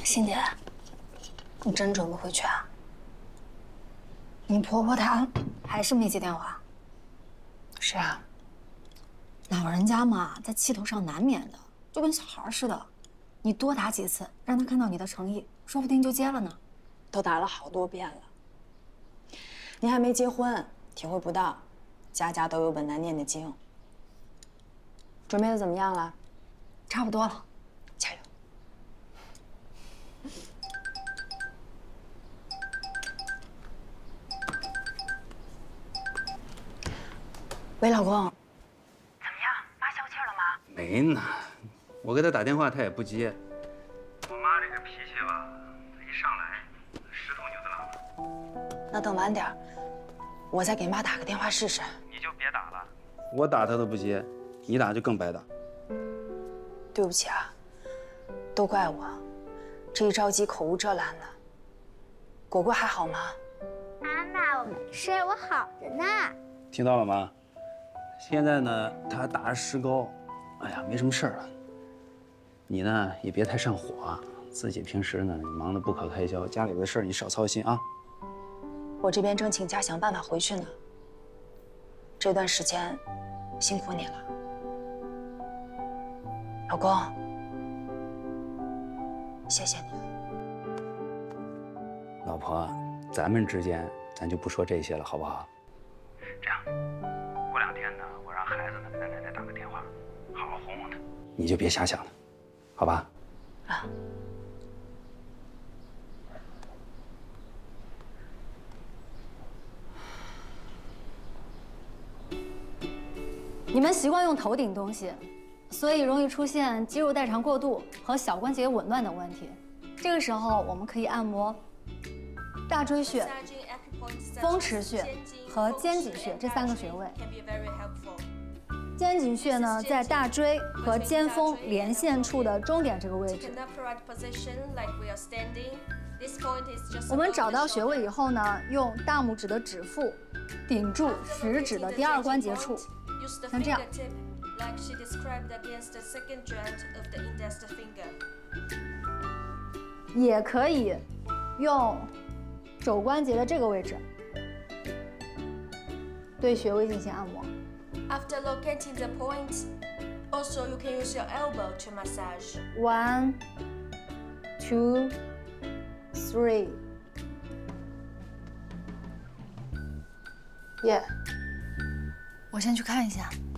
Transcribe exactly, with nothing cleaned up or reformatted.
欣姐，你真准备回去啊？你婆婆她还是没接电话？ 是啊， 老人家嘛，在气头上难免的，就跟小孩似的。你多打几次，让她看到你的诚意，说不定就接了呢。 都打了好多遍了。你还没结婚，体会不到，家家都有本难念的经。准备的怎么样了？ 差不多了， 加油！喂，老公， 怎么样？妈消气了吗？ 没呢，我给她打电话，她也不接。 我妈这个脾气吧，她一上来石头扭子拉。 那等晚点，我再给妈打个电话试试。 你就别打了。 我打她都不接，你打就更白打。 对不起啊，都怪我，这一着急口无遮拦的。果果还好吗？ 妈妈，我没事，我好着呢。 听到了吗？现在呢，她打着石膏，哎呀，没什么事儿了。你呢也别太上火啊，自己平时呢忙得不可开交，家里的事儿你少操心啊。 我这边正请假想办法回去呢。这段时间辛苦你了，老公，谢谢你。 老婆，咱们之间咱就不说这些了，好不好？ 这样，过两天呢，我让孩子呢给他奶奶打个电话，好好哄哄他。 你就别瞎想了，好吧？ 啊。 你们习惯用头顶东西，所以容易出现肌肉代偿过度和小关节紊乱等问题。这个时候，我们可以按摩大椎穴、风池穴和肩颈穴这三个穴位。肩颈穴呢，在大椎和肩峰连线处的中点这个位置。我们找到穴位以后呢，用大拇指的指腹顶住食指的第二关节处。像这样，也可以用肘关节的这个位置对穴位进行按摩。 After locating the point, also you can use your elbow to massage. One, two, three. Yeah. 我先去看一下。